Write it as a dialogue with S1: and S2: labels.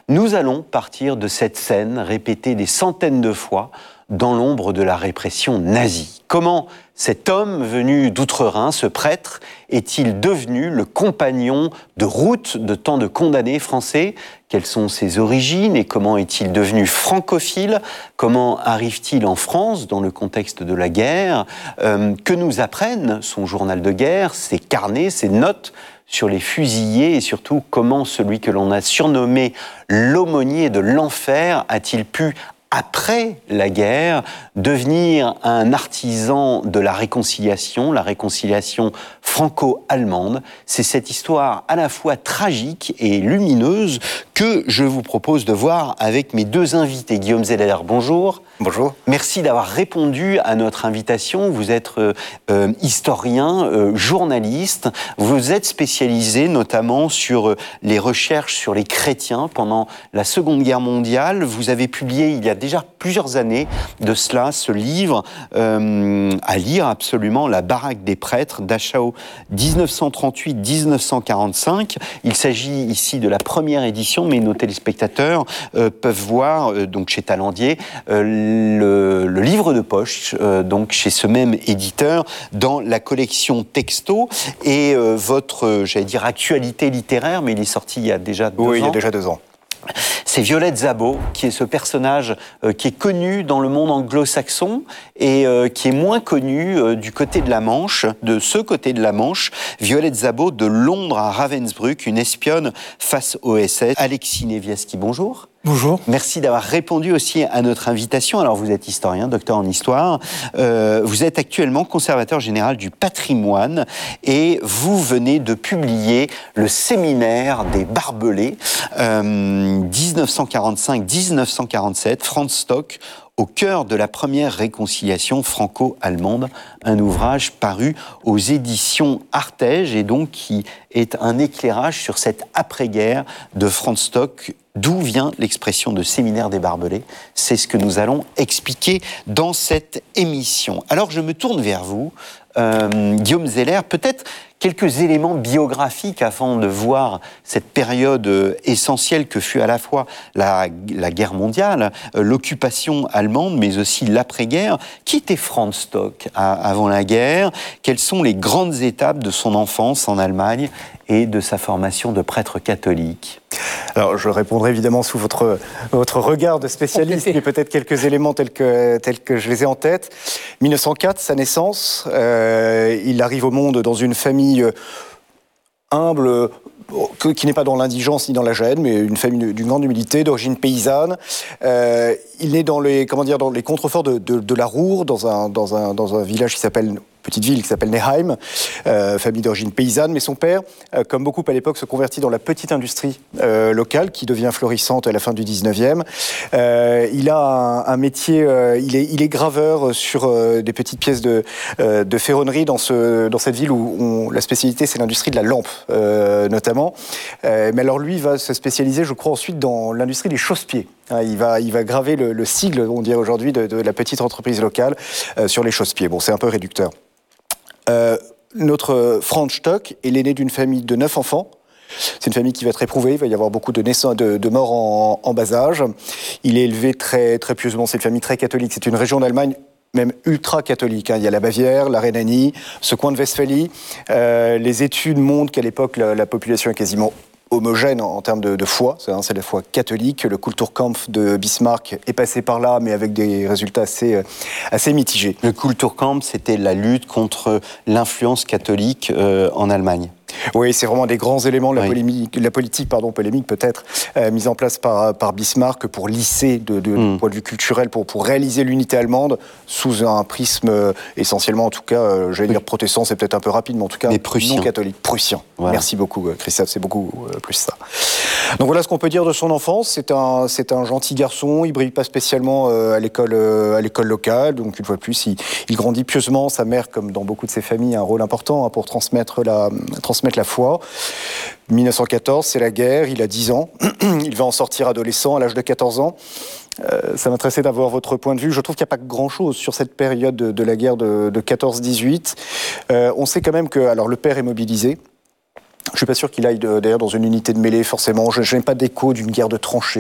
S1: Nous allons partir de cette scène répétée des centaines de fois dans l'ombre de la répression nazie. Comment cet homme venu d'outre-Rhin, ce prêtre, est-il devenu le compagnon de route de tant de condamnés français ? Quelles sont ses origines et comment est-il devenu francophile ? Comment arrive-t-il en France dans le contexte de la guerre ? Que nous apprennent son journal de guerre, ses carnets, ses notes sur les fusillés et surtout comment celui que l'on a surnommé l'aumônier de l'enfer a-t-il pu, après la guerre, devenir un artisan de la réconciliation franco-allemande. C'est cette histoire à la fois tragique et lumineuse que je vous propose de voir avec mes deux invités. Guillaume Zeller, bonjour.
S2: Bonjour.
S1: Merci d'avoir répondu à notre invitation. Vous êtes historien, journaliste. Vous êtes spécialisé notamment sur les recherches sur les chrétiens pendant la Seconde Guerre mondiale. Vous avez publié il y a déjà plusieurs années de cela ce livre à lire absolument, La baraque des prêtres, Dachau 1938-1945. Il s'agit ici de la première édition, mais nos téléspectateurs peuvent voir donc chez Talandier le livre de poche, donc chez ce même éditeur, dans la collection Texto, et votre, j'allais dire, actualité littéraire, mais il est sorti il y a déjà 2 ans.
S2: Oui, il y a déjà 2 ans.
S1: C'est Violette Szabo, qui est ce personnage qui est connu dans le monde anglo-saxon et qui est moins connu du côté de la Manche, de ce côté de la Manche. Violette Szabo, de Londres à Ravensbrück, une espionne face au SS. Alexis Nevieski, bonjour.
S3: Bonjour.
S1: Merci d'avoir répondu aussi à notre invitation. Alors, vous êtes historien, docteur en histoire. Vous êtes actuellement conservateur général du patrimoine et vous venez de publier le séminaire des barbelés 1945-1947, Franz Stock, au cœur de la première réconciliation franco-allemande, un ouvrage paru aux éditions Artege et donc qui est un éclairage sur cette après-guerre de Franz Stock. D'où vient l'expression de séminaire des barbelés ? C'est ce que nous allons expliquer dans cette émission. Alors je me tourne vers vous, Guillaume Zeller, peut-être quelques éléments biographiques avant de voir cette période essentielle que fut à la fois la guerre mondiale, l'occupation allemande, mais aussi l'après-guerre. Qui était Franz Stock avant la guerre ? Quelles sont les grandes étapes de son enfance en Allemagne et de sa formation de prêtre catholique ?
S2: Alors, je répondrai évidemment sous votre regard de spécialiste, mais peut-être quelques éléments tels que je les ai en tête. 1904, sa naissance. Il arrive au monde dans une famille humble, qui n'est pas dans l'indigence ni dans la gêne, mais une famille d'une grande humilité, d'origine paysanne. Il est dans les contreforts de la Ruhr, dans un village qui s'appelle... petite ville qui s'appelle Neheim, famille d'origine paysanne, mais son père, comme beaucoup à l'époque, se convertit dans la petite industrie locale qui devient florissante à la fin du 19e. Il a un métier, il est graveur sur des petites pièces de ferronnerie dans cette ville où la spécialité c'est l'industrie de la lampe notamment. Mais alors lui va se spécialiser, je crois, ensuite dans l'industrie des chausse-pieds. Il va graver le sigle, on dirait aujourd'hui, de la petite entreprise locale sur les chausse-pieds. Bon, c'est un peu réducteur. Notre Franz Stock est l'aîné d'une famille de 9 enfants. C'est une famille qui va être éprouvée, il va y avoir beaucoup de morts en bas âge. Il est élevé très, très pieusement, c'est une famille très catholique, c'est une région d'Allemagne même ultra-catholique. Il y a la Bavière, la Rhénanie, ce coin de Westphalie. Les études montrent qu'à l'époque, la population est quasiment homogène en termes de foi, c'est la foi catholique. Le Kulturkampf de Bismarck est passé par là, mais avec des résultats assez mitigés.
S1: Le Kulturkampf, c'était la lutte contre l'influence catholique en Allemagne.
S2: Oui, c'est vraiment des grands éléments de la politique polémique peut-être, mise en place par Bismarck pour lisser de point de vue culturel, pour réaliser l'unité allemande sous un prisme essentiellement, en tout cas, j'allais dire protestant, c'est peut-être un peu rapide, mais en tout cas non catholique, prussien. Voilà. Merci beaucoup, Christophe, c'est beaucoup plus ça. Donc voilà ce qu'on peut dire de son enfance. C'est un gentil garçon, il brille pas spécialement à l'école locale, donc une fois de plus, il grandit pieusement. Sa mère, comme dans beaucoup de ses familles, a un rôle important pour transmettre la foi. 1914, c'est la guerre, il a 10 ans, il va en sortir adolescent à l'âge de 14 ans. Ça m'intéressait d'avoir votre point de vue. Je trouve qu'il n'y a pas grand-chose sur cette période de la guerre de 14-18. On sait quand même que le père est mobilisé. Je ne suis pas sûr qu'il aille d'ailleurs dans une unité de mêlée, forcément. Je n'ai pas d'écho d'une guerre de tranchées.